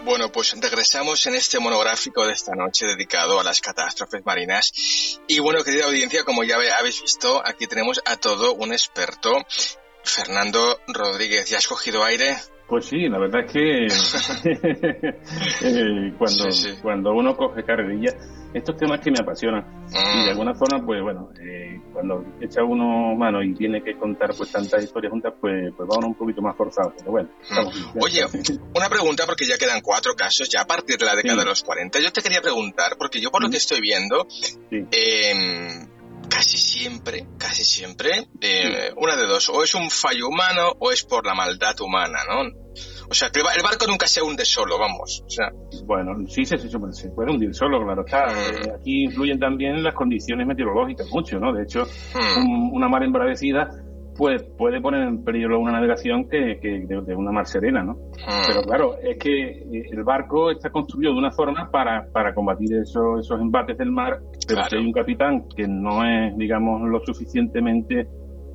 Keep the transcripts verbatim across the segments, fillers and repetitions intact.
Bueno, pues regresamos en este monográfico de esta noche dedicado a las catástrofes marinas. Y bueno, querida audiencia, como ya habéis visto, aquí tenemos a todo un experto. Fernando Rodríguez, ¿ya has cogido aire? Pues sí, la verdad es que eh, cuando, sí, sí. cuando uno coge carrerilla, estos temas que me apasionan, mm. y de alguna forma, pues bueno, eh, cuando echa uno mano y tiene que contar pues tantas historias juntas, pues, pues va uno un poquito más forzado, pero bueno. Estamos, mm. Oye, una pregunta, porque ya quedan cuatro casos, ya a partir de la década sí. de los cuarenta, yo te quería preguntar, porque yo por lo que estoy viendo, sí. eh, casi siempre, casi siempre, eh, sí. una de dos, o es un fallo humano o es por la maldad humana, ¿no? O sea, que el barco nunca se hunde solo, vamos. O sea. Bueno, sí, se, se, se puede hundir solo, claro está. Mm. Eh, aquí influyen también las condiciones meteorológicas mucho, ¿no? De hecho, mm. un, una mar embravecida pues puede poner en peligro una navegación que, que de, de una mar serena, ¿no? Mm. Pero claro, es que el barco está construido de una forma para, para combatir esos, esos embates del mar, pero claro. si hay un capitán que no es, digamos, lo suficientemente,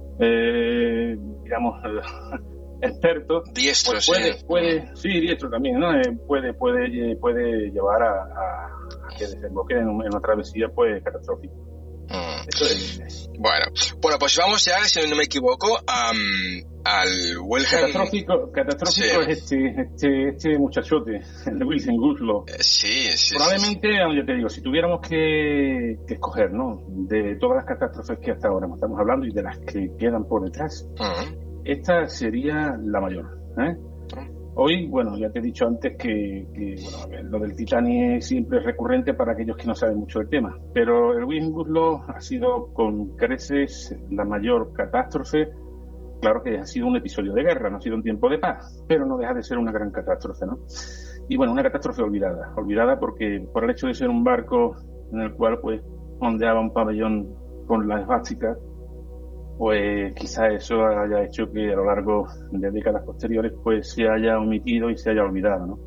eh, digamos, experto, diestro, pues puede, sí. puede, sí, diestro también, ¿no? Eh, puede, puede, puede llevar a, a, a que desemboque en, en una travesía, pues, catastrófica. Mm. Eso es. Bueno, bueno, pues vamos ya, si no me equivoco, um, al Wilhelm. Catastrófico, catastrófico sí. es este, este, este muchachote, el Wilhelm Gustloff. Eh, sí, sí. Probablemente, sí, sí. yo te digo, si tuviéramos que, que escoger, ¿no? De todas las catástrofes que hasta ahora estamos hablando y de las que quedan por detrás, uh-huh. esta sería la mayor, ¿eh? Hoy, bueno, ya te he dicho antes que, que bueno, lo del Titanic siempre es recurrente para aquellos que no saben mucho del tema, pero el Wilhelm Gustloff ha sido con creces la mayor catástrofe. Claro que ha sido un episodio de guerra, no ha sido un tiempo de paz, pero no deja de ser una gran catástrofe, ¿no? Y bueno, una catástrofe olvidada, olvidada porque por el hecho de ser un barco en el cual pues ondeaba un pabellón con la esvástica, pues quizá eso haya hecho que a lo largo de décadas posteriores pues se haya omitido y se haya olvidado, ¿no?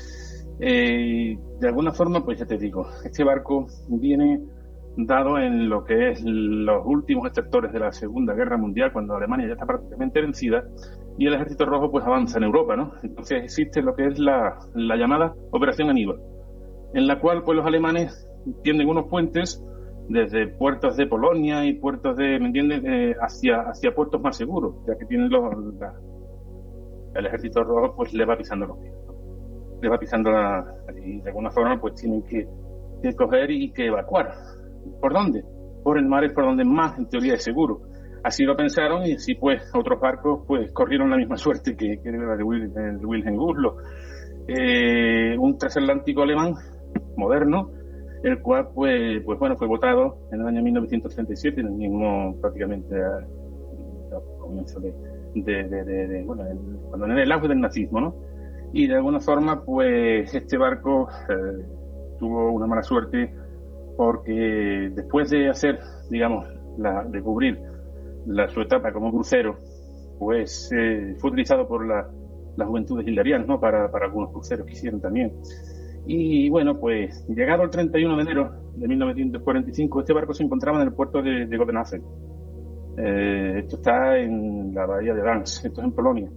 Eh, de alguna forma, pues ya te digo, este barco viene dado en lo que es los últimos estertores de la Segunda Guerra Mundial, cuando Alemania ya está prácticamente vencida y el Ejército Rojo pues avanza en Europa, ¿no? Entonces existe lo que es la, la llamada Operación Aníbal, en la cual pues los alemanes tienden unos puentes desde puertos de Polonia y puertos de, ¿me entiendes?, eh, hacia, hacia puertos más seguros, ya que tienen los, la, el Ejército Rojo pues le va pisando los pies, ¿no? Le va pisando la, y de alguna forma pues tienen que, que coger y que evacuar. ¿Por dónde? Por el mar es por donde más en teoría es seguro. Así lo pensaron y así pues otros barcos pues corrieron la misma suerte que, que la de Wilhelm Gustloff. Eh, un transatlántico alemán moderno, el cual pues, pues bueno, fue votado en el año mil novecientos treinta y siete, en el mismo prácticamente al comienzo de, de, de, de, de bueno, el, cuando en el auge del nazismo, ¿no? Y de alguna forma pues este barco eh, tuvo una mala suerte porque después de hacer, digamos, la, de cubrir la, su etapa como crucero, pues eh, fue utilizado por la, las juventudes hitlerianas, ¿no? Para, para algunos cruceros que hicieron también. Y bueno, pues llegado el treinta y uno de enero de mil novecientos cuarenta y cinco, este barco se encontraba en el puerto de, de Gotenhafen. Eh, esto está en la bahía de Gdańsk, esto es en Polonia.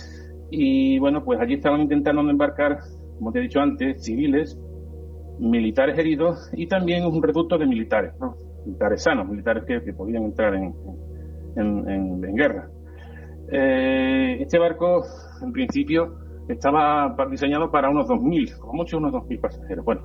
Y bueno, pues allí estaban intentando embarcar, como te he dicho antes, civiles, militares heridos y también un reducto de militares, ¿no? Militares sanos, militares que, que podían entrar en, en, en, en guerra. Eh, este barco, en principio, estaba diseñado para unos dos mil, como mucho unos dos mil pasajeros. Bueno,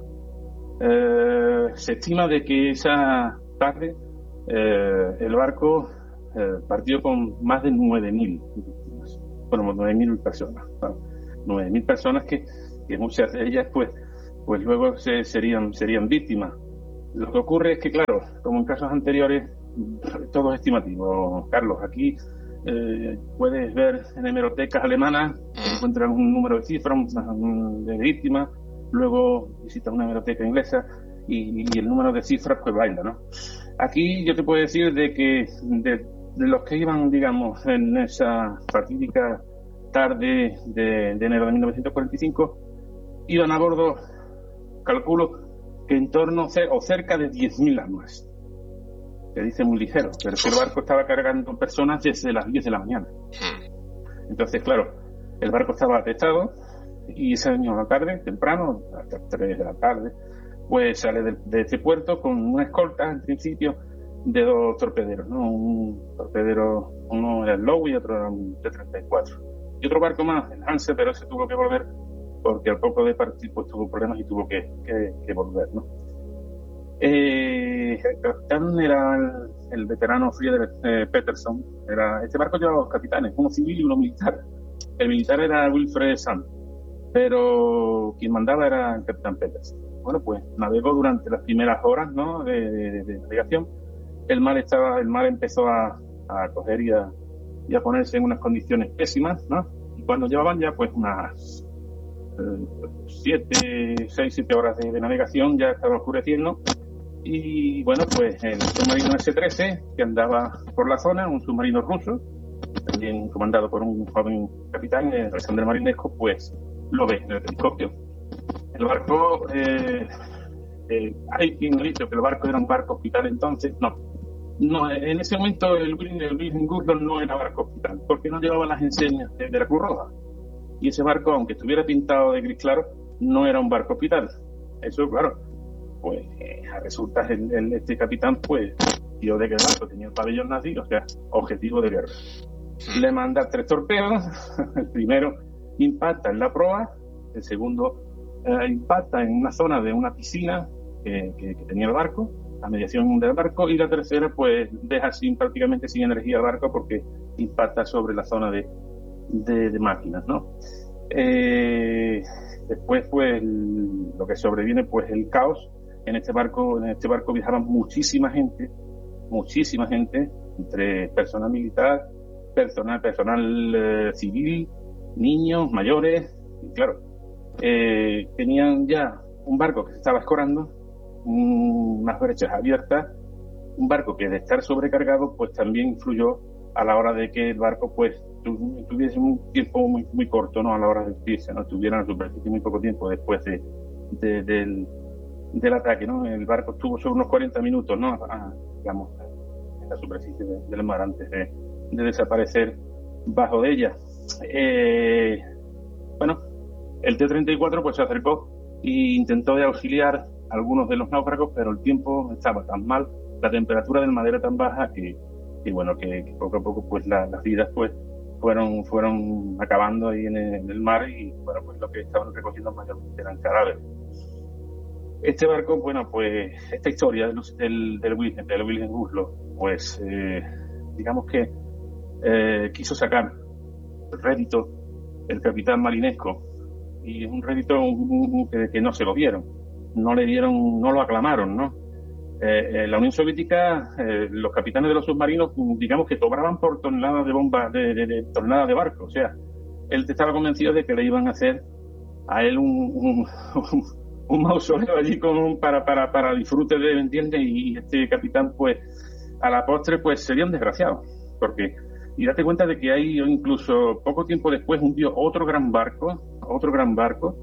eh, se estima de que esa tarde eh, el barco eh, partió con más de nueve mil víctimas. Bueno, nueve mil personas, ¿no? nueve mil personas que, que muchas de ellas, pues, pues luego se, serían, serían víctimas. Lo que ocurre es que, claro, como en casos anteriores, todo es estimativo. Carlos, aquí eh, puedes ver en hemerotecas alemanas, encuentras un número de cifras de víctimas, luego visitas una hemeroteca inglesa y, y el número de cifras pues baila, ¿no? Aquí yo te puedo decir de que de, de los que iban, digamos, en esa fatídica tarde de, de enero de mil novecientos cuarenta y cinco, iban a bordo, calculo que en torno o cerca de diez mil almas. Se dice muy ligero, pero es que el barco estaba cargando personas desde las diez de la mañana. Entonces, claro, el barco estaba atestado, y esa misma tarde, temprano, hasta las tres de la tarde, pues sale de, de este puerto con una escolta, en principio, de dos torpederos, ¿no? Un torpedero, uno era el Lowe y otro era un T treinta y cuatro. Y otro barco más, el Hanse, pero ese tuvo que volver porque al poco de partir pues tuvo problemas y tuvo que, que, que volver, ¿no? Eh, el capitán era el, el veterano Friedrich eh, Peterson. Era, este barco llevaba dos capitanes, uno civil y uno militar. El militar era Wilfred Sand, pero quien mandaba era el capitán Peterson. Bueno, pues navegó durante las primeras horas, ¿no?, de, de, de navegación. El mar estaba, el mar empezó a, a coger y a, y a ponerse en unas condiciones pésimas, ¿no? Y cuando llevaban ya pues unas eh, siete, seis, siete horas de, de navegación, ya estaba oscureciendo. Y bueno, pues el submarino ese trece, que andaba por la zona, un submarino ruso, también comandado por un joven capitán, el Alexander Marinesco, pues lo ve en el telescopio. El barco, eh, eh, hay quien ha dicho que el barco era un barco hospital entonces. No, no, en ese momento el Wilhelm Gustloff no era barco hospital, porque no llevaba las enseñas de, de la Cruz Roja. Y ese barco, aunque estuviera pintado de gris claro, no era un barco hospital. Eso, claro, pues eh, resulta el, el, este capitán, pues, vio de que el barco tenía el pabellón nazi, o sea, objetivo de guerra. Le manda tres torpedos. El primero impacta en la proa, el segundo eh, impacta en una zona de una piscina que, que, que tenía el barco, a mediación del barco, y la tercera pues deja sin prácticamente sin energía el barco porque impacta sobre la zona de, de, de máquinas, ¿no? Eh, después pues el, lo que sobreviene pues el caos. En este barco, en este barco viajaban muchísima gente, muchísima gente, entre personal militar, personal, personal eh, civil, niños, mayores, y claro, eh, tenían ya un barco que se estaba escorando, unas brechas abiertas, un barco que de estar sobrecargado pues también influyó a la hora de que el barco pues tu, tuviese un tiempo muy, muy corto, ¿no?, a la hora de irse, no estuviera en la superficie muy poco tiempo después de, de, del, del ataque, ¿no? El barco estuvo sobre unos cuarenta minutos, ¿no?, a, digamos, en la superficie de, del mar antes de, de desaparecer bajo de ella. Eh, bueno, el T treinta y cuatro pues se acercó e intentó de auxiliar a algunos de los náufragos, pero el tiempo estaba tan mal, la temperatura del mar era tan baja que, que bueno, que, que poco a poco pues la, las vidas pues fueron fueron acabando ahí en el, en el mar, y bueno, pues lo que estaban recogiendo mayormente eran cadáveres. Este barco, bueno, pues esta historia del, del, del Wilhelm, del Wilhelm Gustloff, pues eh, digamos que eh, quiso sacar el rédito el capitán Marinesco, y es un rédito que, que no se lo dieron, no le dieron, no lo aclamaron, ¿no? Eh, en la Unión Soviética, eh, los capitanes de los submarinos, digamos que cobraban por toneladas de bombas, de, de, de toneladas de barco, o sea, él estaba convencido de que le iban a hacer a él un, un, un, un mausoleo allí con, para, para, para disfrute de, ¿me entiendes? Y este capitán, pues, a la postre, pues sería un desgraciado, porque, y date cuenta de que hay incluso poco tiempo después hundió otro gran barco, otro gran barco,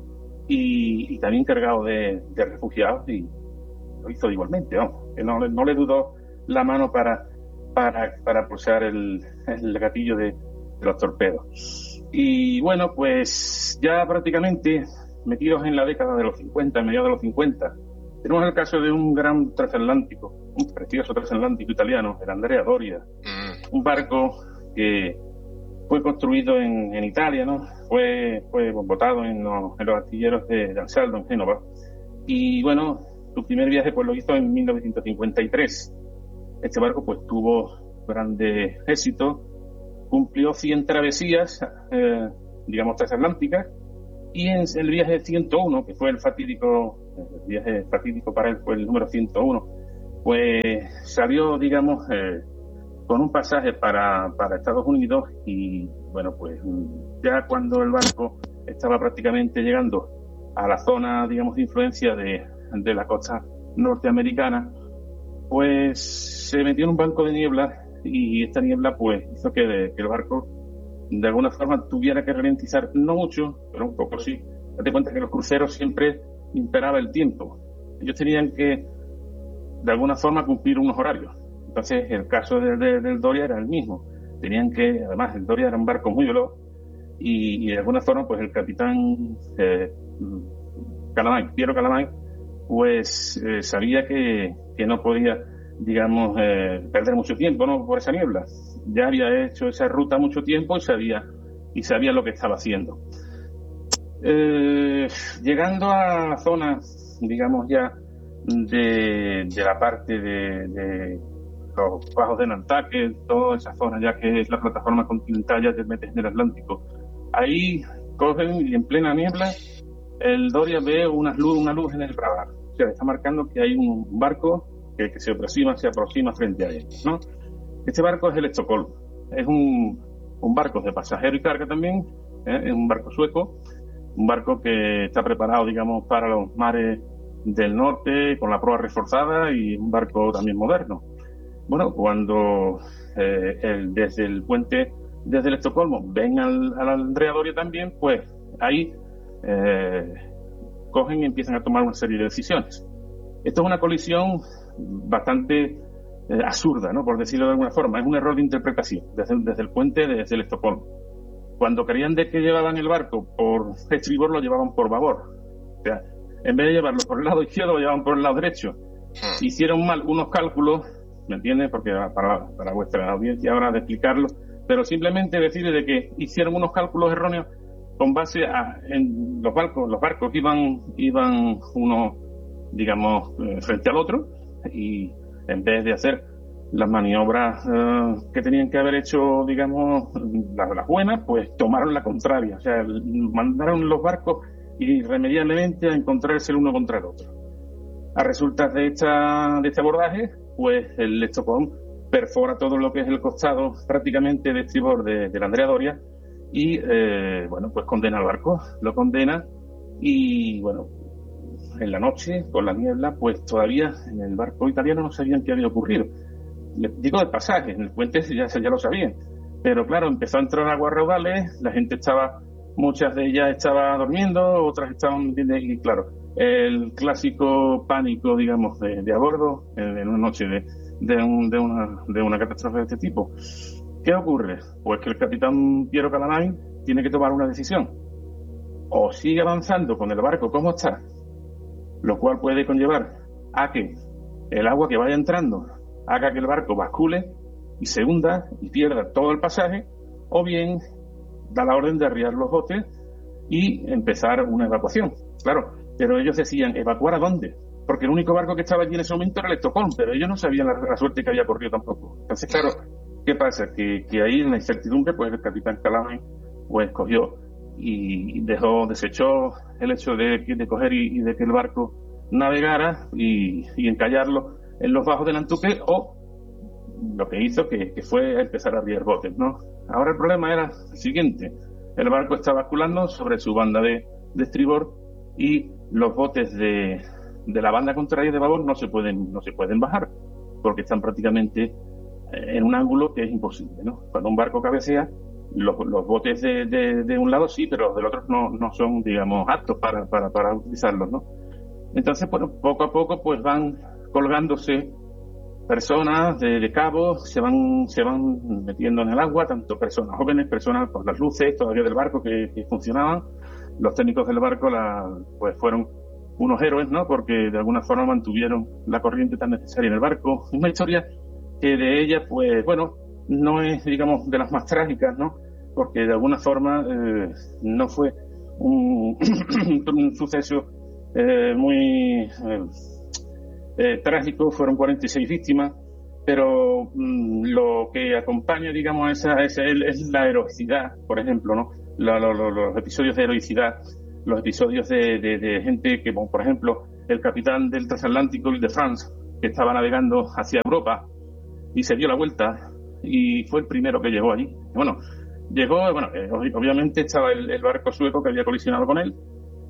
y, y también cargado de, de refugiados, y lo hizo igualmente, ¿no? Que no, no le dudó la mano para, para, para pulsar el, el gatillo de, de los torpedos. Y bueno, pues ya prácticamente metidos en la década de los cincuenta, mediados de los cincuenta, tenemos el caso de un gran transatlántico, un precioso transatlántico italiano, el Andrea Doria, mm. un barco que fue construido en, en Italia, ¿no? Fue, fue botado en los, en los astilleros de, de Ansaldo, en Génova. Y bueno, su primer viaje pues lo hizo en mil novecientos cincuenta y tres. Este barco pues tuvo grande éxito, cumplió cien travesías, eh, digamos, transatlánticas, y en el viaje ciento uno, que fue el fatídico, el viaje fatídico para él fue el número ciento uno, pues salió, digamos, eh, con un pasaje para, para Estados Unidos, y bueno, pues ya cuando el barco estaba prácticamente llegando a la zona, digamos, de influencia de, de la costa norteamericana, pues se metió en un banco de niebla, y esta niebla pues hizo que, de, que el barco de alguna forma tuviera que ralentizar, no mucho, pero un poco sí. Date cuenta que los cruceros siempre imperaba el tiempo. Ellos tenían que de alguna forma cumplir unos horarios. Entonces el caso de, de, del Doria era el mismo. Tenían que, además el Doria era un barco muy veloz, y, y de alguna forma pues el capitán eh, Calamay, Piero Calamay, pues eh, sabía que, que no podía, digamos, eh, perder mucho tiempo, ¿no?, por esa niebla. Ya había hecho esa ruta mucho tiempo y sabía, y sabía lo que estaba haciendo. Eh, llegando a la zona, digamos ya, de, de la parte de, de los bajos de Nantucket, toda esa zona ya que es la plataforma continental, ya te metes en el Atlántico. Ahí cogen y en plena niebla el Doria ve una luz, una luz en el radar. O sea, está marcando que hay un barco que, que se aproxima, se aproxima frente a él, ¿no? Este barco es el Estocolmo. Es un, un barco de pasajero y carga también, ¿eh? Es un barco sueco, un barco que está preparado, digamos, para los mares del norte, con la proa reforzada, y un barco también moderno. Bueno, cuando eh, el, desde el puente, desde el Estocolmo, ven al, al Andrea Doria también, pues ahí eh, cogen y empiezan a tomar una serie de decisiones. Esto es una colisión bastante eh, absurda, ¿no?, por decirlo de alguna forma. Es un error de interpretación desde, desde el puente, desde el Estocolmo. Cuando creían de que llevaban el barco por estribor, lo llevaban por babor. O sea, en vez de llevarlo por el lado izquierdo, lo llevaban por el lado derecho. Hicieron mal unos cálculos, ¿me entiendes? Porque para, para vuestra audiencia ahora de explicarlo, pero simplemente decirle de que hicieron unos cálculos erróneos con base a en los barcos. Los barcos iban, iban uno, digamos, eh, frente al otro, y en vez de hacer las maniobras eh, que tenían que haber hecho, digamos, las, las buenas, pues tomaron la contraria. O sea, mandaron los barcos irremediablemente a encontrarse el uno contra el otro. A resultas de esta de este abordaje, pues el Estocolmo perfora todo lo que es el costado prácticamente de estribor de, de la Andrea Doria y, eh, bueno, pues condena al barco, lo condena y, bueno, en la noche, con la niebla, pues todavía en el barco italiano no sabían qué había ocurrido. Les digo de pasaje, en el puente ya, ya lo sabían, pero claro, empezó a entrar aguas raudales, la gente estaba, muchas de ellas estaban durmiendo, otras estaban, y claro, el clásico pánico, digamos, de, de a bordo en, en una noche de, de, un, de, una, de una catástrofe de este tipo. ¿Qué ocurre? Pues que el capitán Piero Calamay tiene que tomar una decisión. O sigue avanzando con el barco como está, lo cual puede conllevar a que el agua que vaya entrando haga que el barco bascule y se hunda y pierda todo el pasaje, o bien da la orden de arriar los botes y empezar una evacuación. Claro, pero ellos decían, ¿evacuar a dónde? Porque el único barco que estaba allí en ese momento era el Estocolmo, pero ellos no sabían la, la suerte que había corrido tampoco. Entonces, claro, ¿qué pasa? Que, que ahí en la incertidumbre, pues el capitán Calamay pues cogió y dejó, desechó el hecho de, de coger y, y de que el barco navegara y, y encallarlo en los bajos de Nantucket, o lo que hizo que, que fue empezar a arriar botes, ¿no? Ahora el problema era el siguiente: el barco está basculando sobre su banda de, de estribor y los botes de, de la banda contraria de babor no se pueden no se pueden bajar porque están prácticamente en un ángulo que es imposible, ¿no? Cuando un barco cabecea, los, los botes de, de, de un lado sí, pero los del otro no, no son, digamos, aptos para, para, para utilizarlos, ¿no? Entonces, bueno, poco a poco pues van colgándose personas de, de cabos, se van se van metiendo en el agua, tanto personas jóvenes, personas por las luces todavía del barco que, que funcionaban. Los técnicos del barco la, pues fueron unos héroes, ¿no? Porque de alguna forma mantuvieron la corriente tan necesaria en el barco. Una historia que de ella, pues bueno, no es, digamos, de las más trágicas, ¿no? Porque de alguna forma eh, no fue un, un suceso eh, muy eh, eh, trágico. Fueron cuarenta y seis víctimas, pero mm, lo que acompaña, digamos, esa, esa es la heroicidad, por ejemplo, ¿no? La, lo, lo, los episodios de heroicidad, los episodios de, de, de gente que, como por ejemplo, el capitán del transatlántico de France, que estaba navegando hacia Europa y se dio la vuelta y fue el primero que llegó allí. Bueno, llegó, bueno, eh, obviamente estaba el, el barco sueco que había colisionado con él,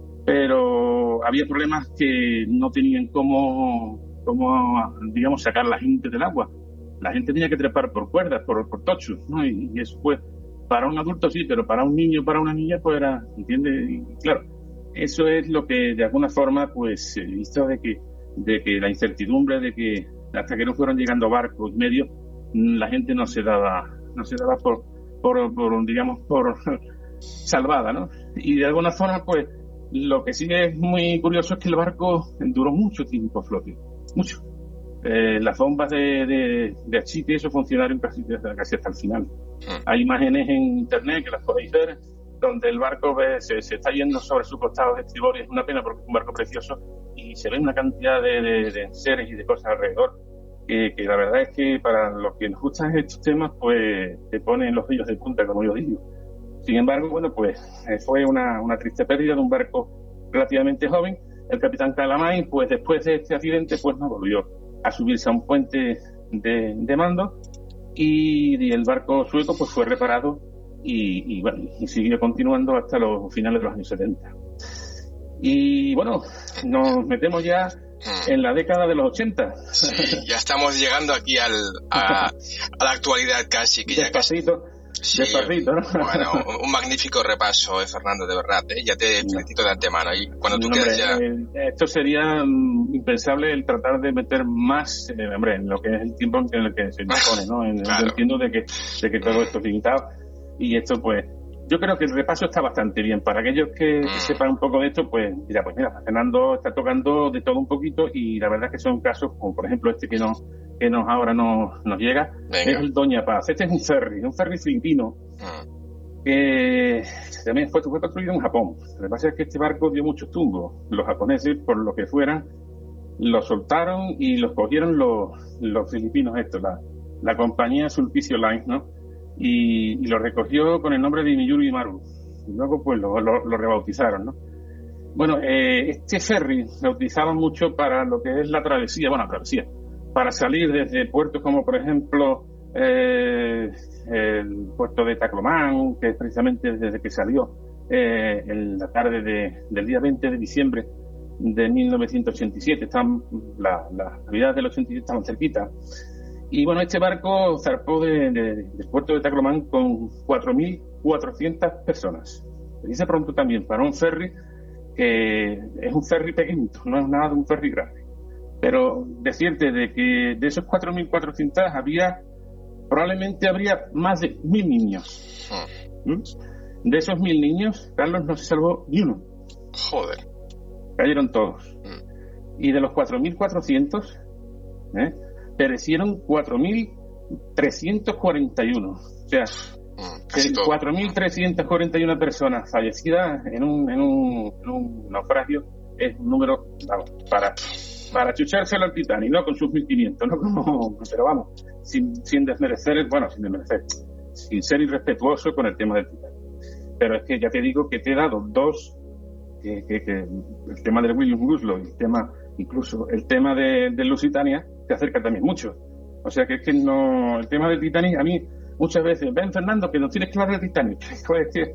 pero había problemas que no tenían cómo, cómo, digamos, sacar a la gente del agua. La gente tenía que trepar por cuerdas, por, por tochos, ¿no? Y, y eso fue, para un adulto sí, pero para un niño, para una niña, pues era, ¿entiendes? Y claro, eso es lo que de alguna forma, pues, he visto de que, de que la incertidumbre de que hasta que no fueron llegando barcos y medios, la gente no se daba, no se daba por, por, por digamos, por salvada, ¿no? Y de alguna forma, pues, lo que sí es muy curioso es que el barco duró mucho tiempo a flote, mucho. Eh, las bombas de, de, de achite, eso funcionaron casi, casi hasta el final. Hay imágenes en internet que las podéis ver, donde el barco ve, se, se está yendo sobre su costado de estribor, y es una pena porque es un barco precioso, y se ve una cantidad de, de, de enseres y de cosas alrededor, que, que la verdad es que para los que nos gustan estos temas, pues te ponen los vellos de punta, como yo digo. Sin embargo, bueno, pues eh, fue una, una triste pérdida de un barco relativamente joven. El capitán Calamay, pues después de este accidente, pues no volvió a subirse a un puente de, de mando, y, y el barco sueco pues fue reparado y, y bueno, y siguió continuando hasta los finales de los años setenta. Y bueno, nos metemos ya en la década de los ochenta. Sí, ya estamos llegando aquí al, a, a la actualidad casi. Que Despacito. Ya casi... Sí, Despacito, ¿no? Bueno, un magnífico repaso, eh, Fernando, de verdad, ¿eh? Ya te felicito de antemano. Y cuando tú no, quieras ya... Eh, esto sería um, impensable el tratar de meter más, eh, hombre, en lo que es el tiempo en el que se dispone, ¿no? En, claro. Yo entiendo de que, de que todo esto es limitado, y esto, pues, yo creo que el repaso está bastante bien. Para aquellos que, que sepan un poco de esto, pues, mira, pues mira, Fernando está tocando de todo un poquito, y la verdad es que son casos como, por ejemplo, este que nos, que nos ahora nos, nos llega. Venga. Es el Doña Paz. Este es un ferry, un ferry filipino, mm. que también fue, fue construido en Japón. Lo que pasa es que este barco dio muchos tumbos. Los japoneses, por lo que fueran, los soltaron y los cogieron los, los filipinos estos, la, la compañía Sulpicio Line, ¿no? Y, y lo recogió con el nombre de Miyuri Maru. Y luego pues lo, lo, lo rebautizaron, ¿no? Bueno, eh, este ferry lo utilizaban mucho para lo que es la travesía, bueno, travesía, para salir desde puertos como, por ejemplo, eh, el puerto de Tacloman, que es precisamente desde que salió eh, en la tarde de, del día veinte de diciembre de mil novecientos ochenta y siete. Están, la, las navidades del ochenta y siete estaban cerquita. Y bueno, este barco zarpó de, de, del puerto de Tacloman con cuatro mil cuatrocientas personas. Se dice pronto también para un ferry que es un ferry pequeñito, no es nada de un ferry grande. Pero decirte de que de esos cuatro mil cuatrocientos había, probablemente habría más de mil niños. ¿Mm? De esos mil niños, Carlos, no se salvó ni uno. Joder. Cayeron todos. Mm. Y de los cuatro mil cuatrocientos, ¿eh? perecieron cuatro mil trescientos cuarenta y uno. O sea, mm, cuatro mil trescientas cuarenta y una personas fallecidas en un, en un, en un naufragio es un número, vamos, para, para chuchárselo al Titanic, ¿no? Con sus mil quinientos, ¿no? Como, pero vamos, sin, sin desmerecer, bueno, sin desmerecer, sin ser irrespetuoso con el tema del Titanic. Pero es que ya te digo que te he dado dos, que, que, que el tema del William Guslow, el tema, incluso el tema de, de Lusitania, te acerca también mucho. O sea que es que no, el tema del Titanic, a mí muchas veces, ven Fernando, que no tienes que hablar del Titanic. Pues es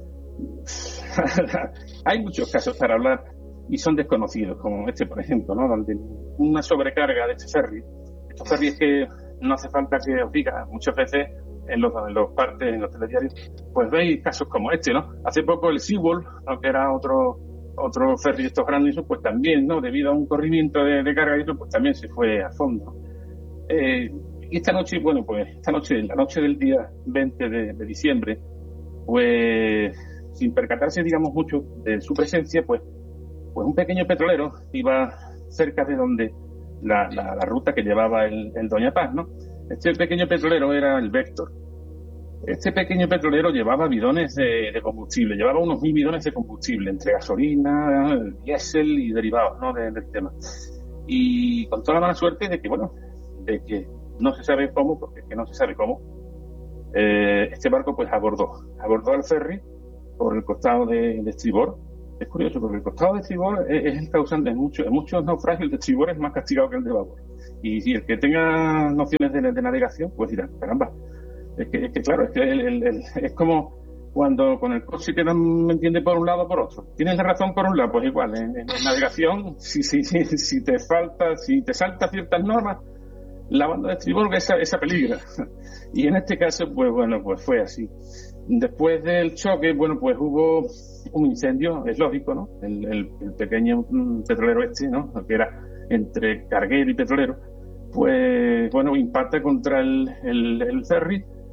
que hay muchos casos para hablar y son desconocidos, como este, por ejemplo, ¿no? Donde una sobrecarga de este ferry, estos ferries que no hace falta que os diga, muchas veces en los, en los partes, en los telediarios, pues veis casos como este, ¿no? Hace poco el Seawolf, ¿no? Que era otro otro ferry de estos grandes, pues también, ¿no? Debido a un corrimiento de, de carga y eso, pues también se fue a fondo. Eh, y esta noche, bueno, pues esta noche, la noche del día veinte de, de diciembre, pues sin percatarse, digamos, mucho de su presencia, pues, pues un pequeño petrolero iba cerca de donde la, la, la ruta que llevaba el, el Doña Paz, ¿no? Este pequeño petrolero era el Vector. Este pequeño petrolero llevaba bidones de, de combustible, llevaba unos mil bidones de combustible, entre gasolina, diésel y derivados, ¿no? De, del tema. Y con toda la mala suerte de que, bueno, de que no se sabe cómo, porque es que no se sabe cómo, eh, este barco pues abordó, abordó al ferry por el costado de, de estribor. Es curioso, porque el costado de estribor es, es el causante de muchos, en muchos naufragios. El de estribor es más castigado que el de babor. Y si el que tenga nociones de, de navegación, pues dirá, caramba, es que, es que claro, es que el, el, el, es como cuando con el coche te dan, me entiende, por un lado o por otro. Tienes la razón por un lado, pues igual, en, en navegación, si, si, si, si te falta, si te salta ciertas normas, la banda de estribor esa, esa peligra. Y en este caso, pues bueno, pues fue así. Después del choque, bueno, pues hubo un incendio, es lógico, ¿no? El, el, el pequeño petrolero este, ¿no? Que era entre carguero y petrolero, pues bueno, impacta contra el, el, el ferry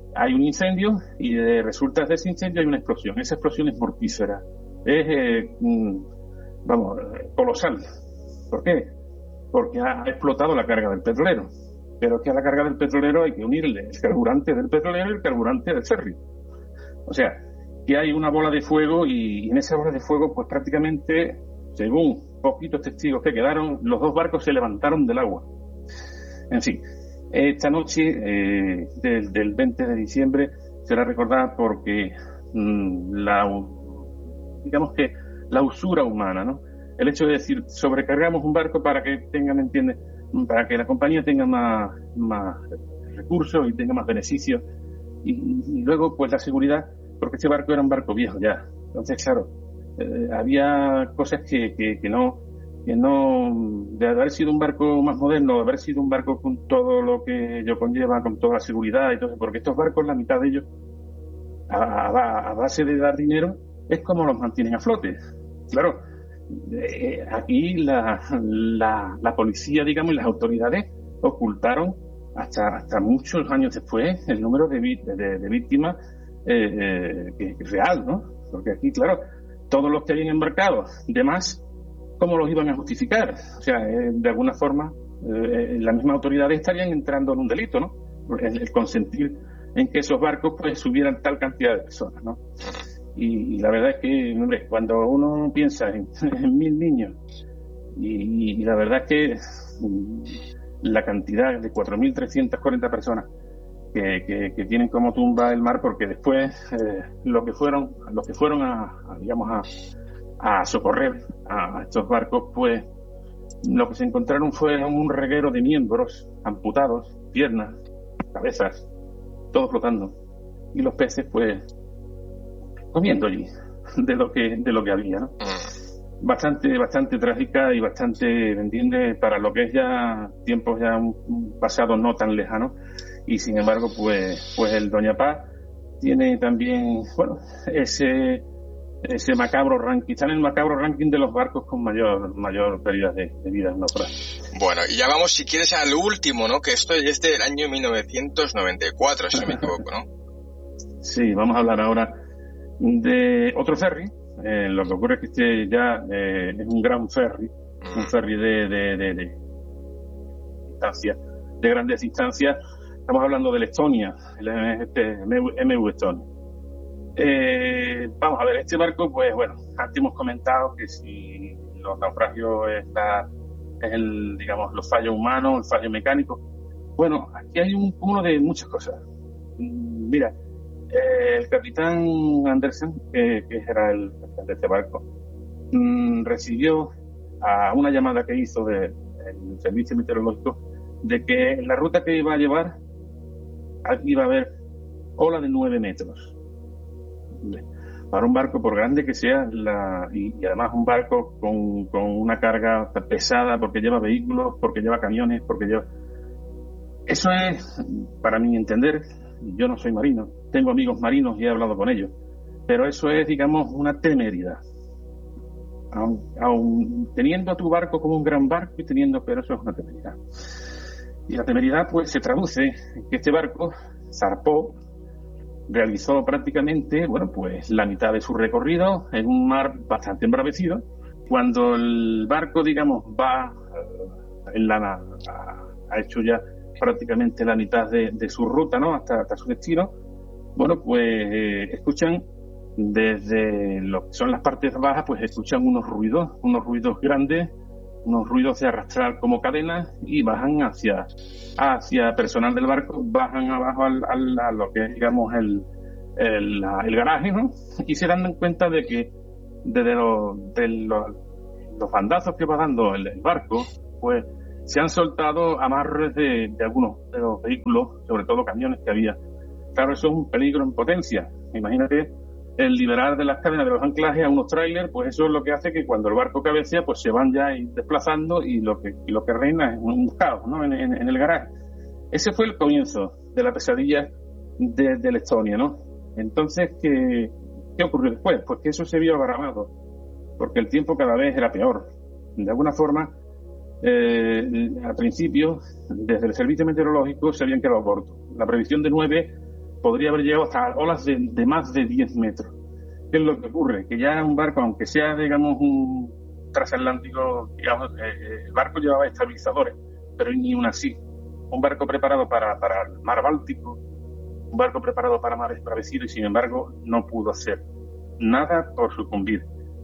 hay un incendio y de resultas de ese incendio hay una explosión. Esa explosión es mortífera. Es, eh, vamos, colosal. ¿Por qué? Porque ha explotado la carga del petrolero. Pero es que a la carga del petrolero hay que unirle el carburante del petrolero y el carburante del ferry. O sea, que hay una bola de fuego y, y en esa bola de fuego, pues prácticamente, según poquitos testigos que quedaron, los dos barcos se levantaron del agua. En fin, esta noche eh, del, del veinte de diciembre será recordada porque mmm, la, digamos que la usura humana, ¿no? El hecho de decir, sobrecargamos un barco para que tenga, ¿me entiendes?, para que la compañía tenga más, más recursos y tenga más beneficios. Y, y luego, pues la seguridad, porque este barco era un barco viejo ya. Entonces, claro, eh, había cosas que, que, que no, que no, de haber sido un barco más moderno, de haber sido un barco con todo lo que ello conlleva, con toda la seguridad y todo, porque estos barcos, la mitad de ellos, a, a, a base de dar dinero, es como los mantienen a flote. Claro, eh, aquí la, la, la policía, digamos, y las autoridades ocultaron hasta hasta muchos años después el número de, de, de víctimas eh, eh, que es real, ¿no? Porque aquí, claro, todos los que habían embarcado de más, ¿cómo los iban a justificar? O sea, eh, de alguna forma, eh, las mismas autoridades estarían entrando en un delito, ¿no? El, el consentir en que esos barcos pues subieran tal cantidad de personas, ¿no? Y, y la verdad es que, hombre, cuando uno piensa en, en mil niños y, y la verdad es que la cantidad de cuatro mil trescientas cuarenta personas que, que, que tienen como tumba el mar, porque después eh, lo que fueron los que fueron a, a digamos a, a socorrer a, a estos barcos, pues lo que se encontraron fue un reguero de miembros amputados, piernas, cabezas, todo flotando, y los peces pues comiendo allí de lo que de lo que había, ¿no? Bastante bastante trágica y bastante, ¿me entiendes?, para lo que es ya tiempos ya un, un pasado no tan lejano. Y sin embargo pues pues el Doña Paz tiene también, bueno, ese ese macabro ranking, está en el macabro ranking de los barcos con mayor mayor pérdida de, de vida en otra. Bueno, y ya vamos, si quieres, al último, ¿no? Que esto es del año mil novecientos noventa y cuatro, si no me equivoco, ¿no? Sí, vamos a hablar ahora de otro ferry. Eh, lo que ocurre es que este ya eh, es un gran ferry, mm. un ferry de, de, de, de distancia, de grandes distancias. Estamos hablando del Estonia, el este, M V Estonia. Eh, vamos a ver, este barco, pues bueno, antes hemos comentado que si los naufragios es, la, es el, digamos, los fallos humanos, el fallo mecánico. Bueno, aquí hay un cúmulo de muchas cosas. Mira, eh, el capitán Andersen, eh, que era el capitán de este barco, mmm, recibió a una llamada que hizo del de, servicio meteorológico de que la ruta que iba a llevar iba a haber ola de nueve metros. Para un barco, por grande que sea, la, y, y además un barco con, con una carga pesada, porque lleva vehículos, porque lleva camiones, porque lleva... Eso es, para mi entender, yo no soy marino, tengo amigos marinos y he hablado con ellos, pero eso es, digamos, una temeridad. Aun, aun teniendo a tu barco como un gran barco y teniendo, pero eso es una temeridad. Y la temeridad, pues, se traduce en que este barco zarpó, realizó prácticamente, bueno, pues la mitad de su recorrido en un mar bastante embravecido. Cuando el barco, digamos, va en la, ha hecho ya prácticamente la mitad de, de su ruta, ¿no?, hasta, hasta su destino, bueno, pues eh, escuchan desde lo que son las partes bajas, pues escuchan unos ruidos, unos ruidos grandes, unos ruidos de arrastrar como cadenas, y bajan hacia hacia personal del barco, bajan abajo al, al, a lo que es, digamos, el, el, el garaje, ¿no? Y se dan cuenta de que desde lo, de lo, los bandazos que va dando el, el barco, pues se han soltado amarres de, de algunos de los vehículos, sobre todo camiones que había. Claro, eso es un peligro en potencia. Imagínate el liberar de las cadenas de los anclajes a unos trailers, pues eso es lo que hace que cuando el barco cabecea, pues se van ya desplazando, y lo que y lo que reina es un caos, ¿no?, en, en, en el garaje. Ese fue el comienzo de la pesadilla de, de la Estonia, ¿no? Entonces, ¿qué, ¿qué ocurrió después? Pues que eso se vio agravado, porque el tiempo cada vez era peor. De alguna forma, eh, al principio, desde el servicio meteorológico se habían quedado cortos. La previsión de nueve podría haber llegado hasta olas de, de más de diez metros. ¿Qué es lo que ocurre? Que ya un barco, aunque sea, digamos, un transatlántico, digamos, eh, el barco llevaba estabilizadores, pero ni aún así. Un barco preparado para, para el mar Báltico, un barco preparado para mares embravecidos, y sin embargo no pudo hacer nada por sucumbir.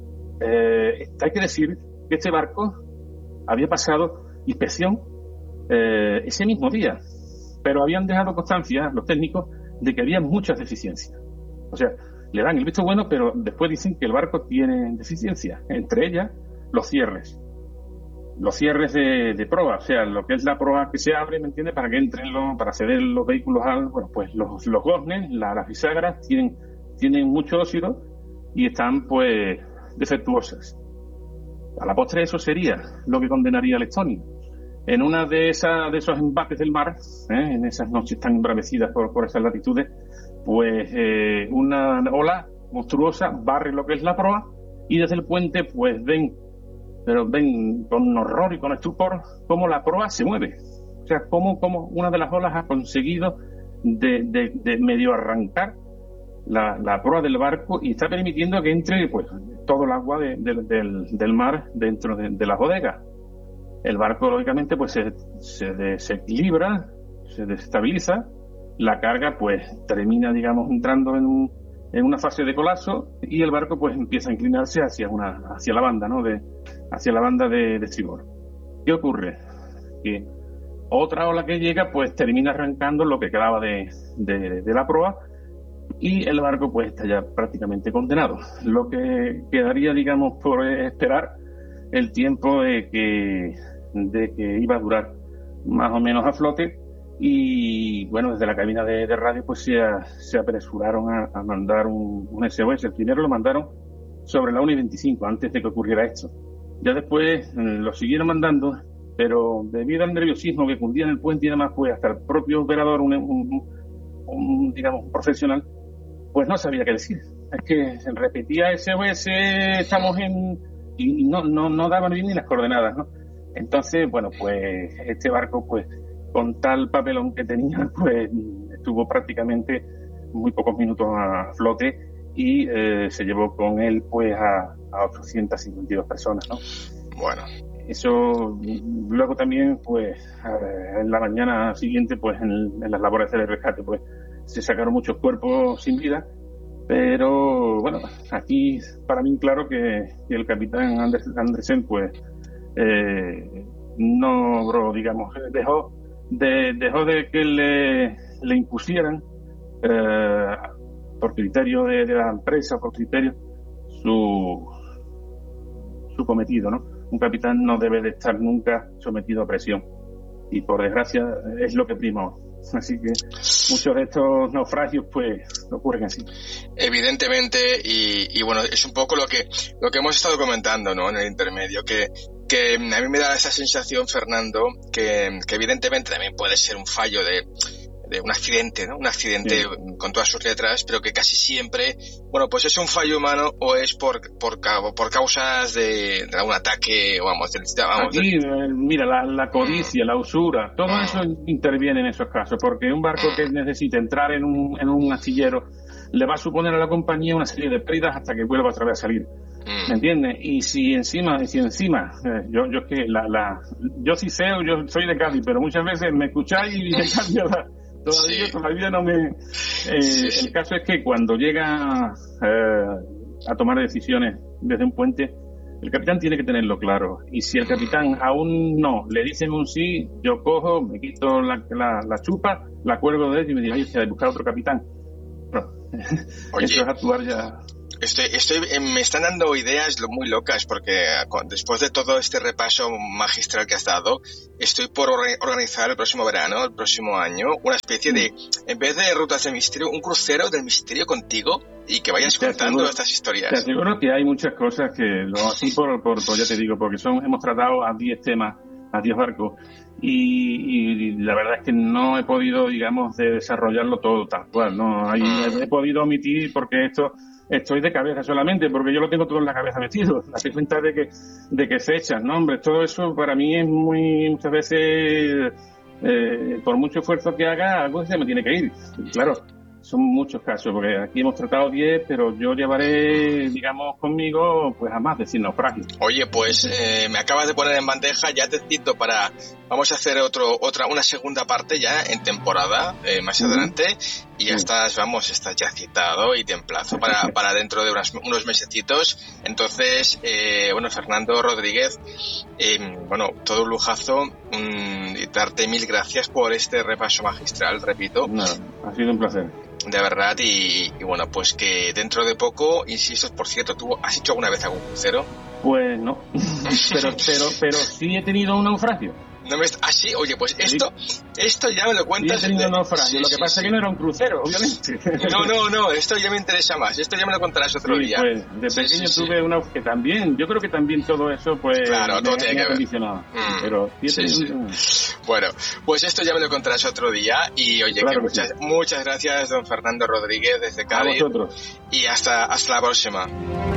Eh, hay que decir que este barco había pasado inspección eh, ese mismo día, pero habían dejado constancia los técnicos de que había muchas deficiencias. O sea, le dan el visto bueno, pero después dicen que el barco tiene deficiencias, entre ellas los cierres. Los cierres de, de proa, o sea, lo que es la proa que se abre, ¿me entiendes? Para que entren los, para acceder los vehículos al, bueno, pues los, los goznes, la, las bisagras tienen, tienen mucho óxido y están, pues, defectuosas. A la postre eso sería lo que condenaría al Estonia. En una de esas, de esos embates del mar, ¿eh? En esas noches tan embravecidas por, por esas latitudes, pues, eh, una ola monstruosa barre lo que es la proa y desde el puente, pues, ven pero ven con horror y con estupor cómo la proa se mueve. O sea, cómo, cómo una de las olas ha conseguido de, de, de medio arrancar la, la proa del barco y está permitiendo que entre pues todo el agua de, de, del, del mar dentro de, de la bodega. El barco, lógicamente, pues se, se desequilibra, se desestabiliza, la carga pues termina, digamos, entrando en un, en una fase de colapso y el barco pues empieza a inclinarse hacia una hacia la banda, ¿no? De, hacia la banda de, de estribor. ¿Qué ocurre? Que otra ola que llega pues termina arrancando lo que quedaba de, de, de la proa y el barco pues está ya prácticamente condenado. Lo que quedaría, digamos, por esperar el tiempo de que, de que iba a durar más o menos a flote. Y bueno, desde la cabina de, de radio pues se, a, se apresuraron a, a mandar un, un S O S. El primero lo mandaron sobre la una y veinticinco, antes de que ocurriera esto. Ya después eh, lo siguieron mandando, pero debido al nerviosismo que cundía en el puente y demás, pues hasta el propio operador, un, un, un digamos, un profesional, pues no sabía qué decir. Es que se repetía S O S, estamos en... y no, no, no daban bien ni las coordenadas, ¿no? Entonces, bueno, pues este barco, pues con tal papelón que tenía, pues estuvo prácticamente muy pocos minutos a flote y eh, se llevó con él pues a, a ochocientas cincuenta y dos personas, ¿no? Bueno. Eso, luego también, pues en la mañana siguiente, pues en, en las labores de rescate, pues se sacaron muchos cuerpos sin vida, pero bueno, aquí para mí claro que, que el capitán Anders, Andersen, pues eh, no, bro, digamos, dejó De, dejó de que le, le impusieran eh, por criterio de, de la empresa, por criterio su su cometido, ¿no? Un capitán no debe de estar nunca sometido a presión y por desgracia es lo que prima. Así que muchos de estos naufragios pues ocurren así. Evidentemente, y, y bueno, es un poco lo que lo que hemos estado comentando, ¿no? En el intermedio, que que a mí me da esa sensación, Fernando, que, que evidentemente también puede ser un fallo de, de un accidente, ¿no? Un accidente sí, con todas sus letras, pero que casi siempre, bueno, pues es un fallo humano o es por por, por causas de, de algún ataque, vamos, del, vamos Aquí, del... mira, la, la codicia, mm. la usura, todo mm. eso interviene en esos casos, porque un barco mm. que necesita entrar en un, en un astillero le va a suponer a la compañía una serie de pérdidas hasta que vuelva otra vez a salir. ¿Me entiendes? Y si encima, si encima, eh, yo, yo que la, la, yo sí sé, yo soy de Cádiz, pero muchas veces me escucháis y me cambia la, todavía, sí. todavía no me, eh, sí, sí. El caso es que cuando llega eh, a tomar decisiones desde un puente, el capitán tiene que tenerlo claro. Y si el capitán aún no le dicen un sí, yo cojo, me quito la, la, la chupa, la cuelgo de él y me digo, oye, hay que buscar otro capitán. Bueno, Oye, eso es actuar ya. Estoy, estoy, me están dando ideas muy locas porque después de todo este repaso magistral que has dado, estoy por organizar el próximo verano, el próximo año, una especie de, en vez de rutas de misterio, un crucero del misterio contigo y que vayas te contando aseguro, estas historias. Te aseguro que hay muchas cosas que, lo así por, por, por, ya te digo, porque son, hemos tratado a diez temas, a diez barcos, y, y la verdad es que no he podido, digamos, de desarrollarlo todo tal cual, ¿no? Hay, mm. he, he podido omitir porque esto... Estoy de cabeza solamente, porque yo lo tengo todo en la cabeza metido. La cuenta de que, de que fechas, nombres, todo eso para mí es muy, muchas veces, eh, por mucho esfuerzo que haga, algo se me tiene que ir. Y claro, son muchos casos, porque aquí hemos tratado diez, pero yo llevaré, digamos, conmigo, pues a más de cien naufragios. Oye, pues eh, me acabas de poner en bandeja, ya te cito para, vamos a hacer otro, otra, una segunda parte ya en temporada, eh, más uh-huh. adelante, y ya uh-huh. estás, vamos, estás ya citado y te emplazo para, para dentro de unas, unos mesecitos. Entonces, eh, bueno, Fernando Rodríguez, eh, bueno, todo un lujazo, um, y darte mil gracias por este repaso magistral, repito. No, ha sido un placer. De verdad, y, y bueno, pues que dentro de poco, insisto, por cierto, ¿tú has hecho alguna vez algún crucero? Pues no, pero, pero, pero sí he tenido un naufragio. No me est- ah, sí, oye, pues esto, sí. esto ya me lo cuentas. Sí, he tenido un naufragio, sí, lo que sí, pasa sí. es que no era un crucero, obviamente. No, no, no, esto ya me interesa más, esto ya me lo contarás otro sí, día. Pues de sí, pequeño sí, tuve sí. una que también, yo creo que también todo eso, pues, claro, todo tiene que ver. Mm, pero sí, sí, sí. Un... Bueno, pues esto ya me lo contarás otro día y oye, claro que que muchas, sí. muchas gracias, don Fernando Rodríguez, desde Cádiz. A vosotros. Y hasta, hasta la próxima.